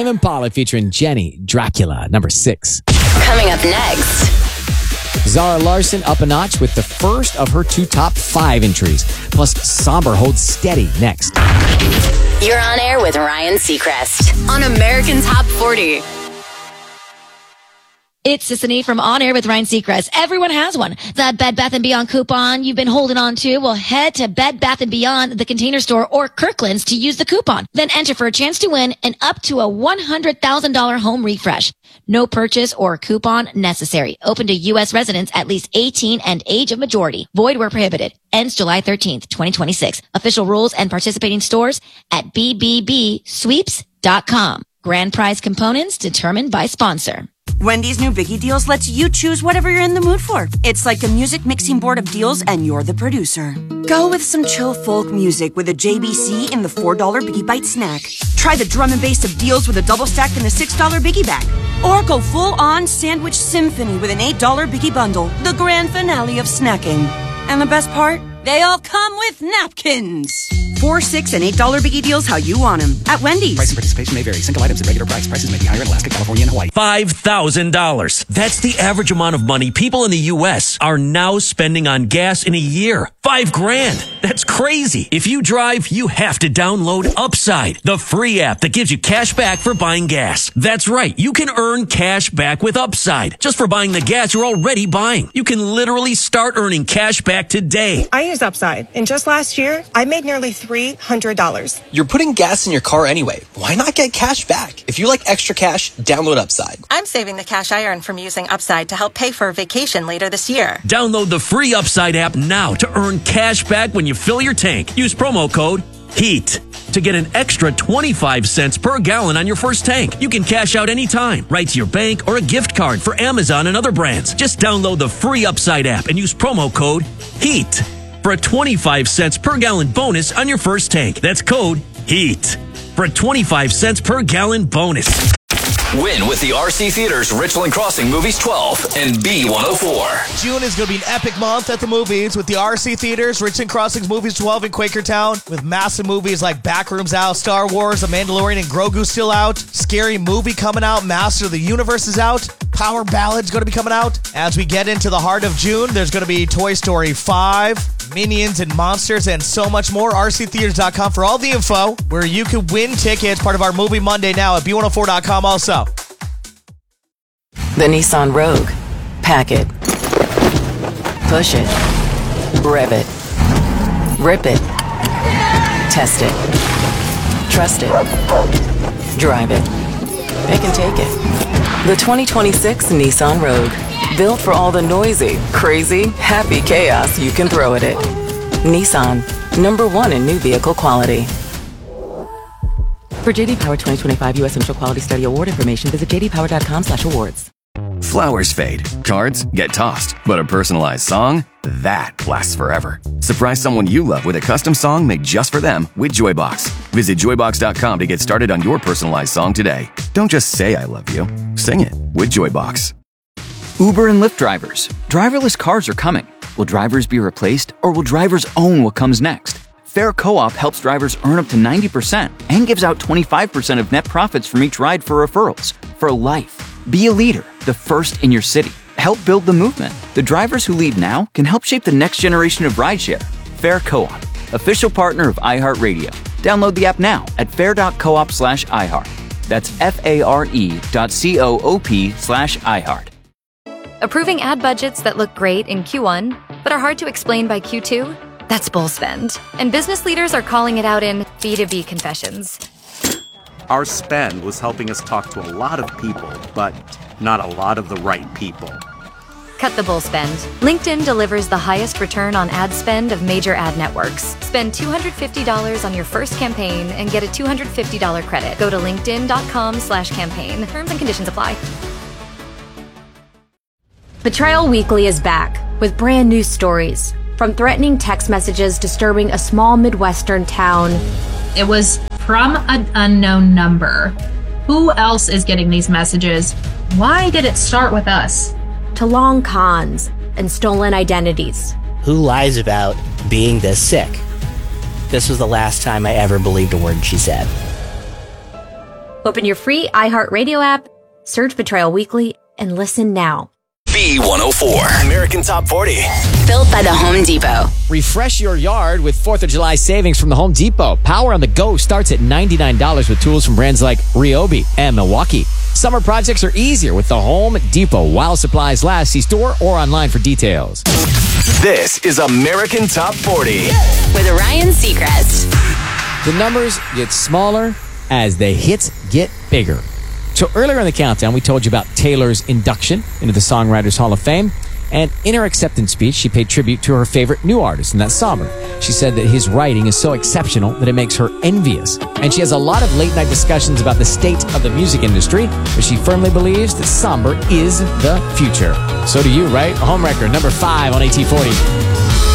Tame Impala featuring Jenny, Dracula, number 6. Coming up next. Zara Larsson up a notch with the first of her 2 top 5 entries. Plus, Somber holds steady next. You're on air with Ryan Seacrest on American Top 40. It's Sissany from On Air with Ryan Seacrest. Everyone has one. That Bed Bath & Beyond coupon you've been holding on to. Well, head to Bed Bath & Beyond, the Container Store, or Kirkland's to use the coupon. Then enter for a chance to win an up to a $100,000 home refresh. No purchase or coupon necessary. Open to U.S. residents at least 18 and age of majority. Void where prohibited. Ends July 13th, 2026. Official rules and participating stores at bbbsweeps.com. Grand prize components determined by sponsor. Wendy's new Biggie Deals lets you choose whatever you're in the mood for. It's like a music mixing board of deals and you're the producer. Go with some chill folk music with a JBC in the $4 Biggie Bite snack. Try the drum and bass of deals with a double stack in the $6 Biggie bag. Or go full-on sandwich symphony with an $8 Biggie bundle. The grand finale of snacking. And the best part? They all come with napkins. $4, $6, and $8 Biggie Deals how you want them. At Wendy's. Price and participation may vary. Single items at regular price. Prices may be higher in Alaska, California, and Hawaii. $5,000. That's the average amount of money people in the U.S. are now spending on gas in a year. $5,000. That's crazy. If you drive, you have to download Upside, the free app that gives you cash back for buying gas. That's right. You can earn cash back with Upside just for buying the gas you're already buying. You can literally start earning cash back today. I use Upside, and just last year, I made nearly $300. You're putting gas in your car anyway. Why not get cash back? If you like extra cash, download Upside. I'm saving the cash I earn from using Upside to help pay for a vacation later this year. Download the free Upside app now to earn cash back when you fill your tank. Use promo code HEAT to get an extra 25 cents per gallon on your first tank. You can cash out anytime, right to your bank or a gift card for Amazon and other brands. Just download the free Upside app and use promo code HEAT for a 25 cents per gallon bonus on your first tank. That's code HEAT for a 25 cents per gallon bonus. Win with the RC Theaters Richland Crossing Movies 12 and B104. June is going to be an epic month at the movies with the RC Theaters Richland Crossings Movies 12 in Quakertown, with massive movies like Backrooms out, Star Wars, The Mandalorian, and Grogu still out, Scary Movie coming out, Master of the Universe is out, Power Ballad's going to be coming out. As we get into the heart of June, there's going to be Toy Story 5, Minions and Monsters, and so much more. RCtheaters.com for all the info, where you can win tickets, part of our Movie Monday now at B104.com also. The Nissan Rogue. Pack it. Push it. Rev it. Rip it. Test it. Trust it. Drive it. It can take it. The 2026 Nissan Rogue. Built for all the noisy, crazy, happy chaos you can throw at it. Nissan. #1 in new vehicle quality. For JD Power 2025 U.S. Initial Quality Study Award information, visit jdpower.com/awards. Flowers fade, cards get tossed, but a personalized song, that lasts forever. Surprise someone you love with a custom song made just for them with Joybox. Visit joybox.com to get started on your personalized song today. Don't just say I love you, sing it with Joybox. Uber and Lyft drivers. Driverless cars are coming. Will drivers be replaced, or will drivers own what comes next? Fair Co-op helps drivers earn up to 90% and gives out 25% of net profits from each ride for referrals. For life. Be a leader, the first in your city. Help build the movement. The drivers who lead now can help shape the next generation of rideshare. Fair Co-op, official partner of iHeartRadio. Download the app now at fair.coop/iHeart. That's FARE.coop/iHeart. Approving ad budgets that look great in Q1, but are hard to explain by Q2? That's bull spend. And business leaders are calling it out in B2B confessions. Our spend was helping us talk to a lot of people, but not a lot of the right people. Cut the bull spend. LinkedIn delivers the highest return on ad spend of major ad networks. Spend $250 on your first campaign and get a $250 credit. Go to linkedin.com/campaign. Terms and conditions apply. Betrayal Weekly is back with brand new stories. From threatening text messages disturbing a small Midwestern town. It was from an unknown number. Who else is getting these messages? Why did it start with us? To long cons and stolen identities. Who lies about being this sick? This was the last time I ever believed a word she said. Open your free iHeartRadio app, search Betrayal Weekly, and listen now. B104, American Top 40. Built by the Home Depot. Refresh your yard with 4th of July savings from the Home Depot. Power on the go starts at $99 with tools from brands like Ryobi and Milwaukee. Summer projects are easier with the Home Depot. While supplies last, see store or online for details. This is American Top 40. With Ryan Seacrest. The numbers get smaller as the hits get bigger. So earlier in the countdown, we told you about Taylor's induction into the Songwriters Hall of Fame. And in her acceptance speech, she paid tribute to her favorite new artist, and that's Somber. She said that his writing is so exceptional that it makes her envious. And she has a lot of late-night discussions about the state of the music industry, but she firmly believes that Somber is the future. So do you, right? Home record number 5 on AT40.